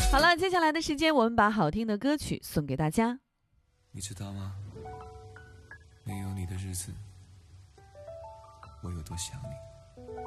好了，接下来的时间我们把好听的歌曲送给大家。 你知道吗？没有你的日子，我有多想你。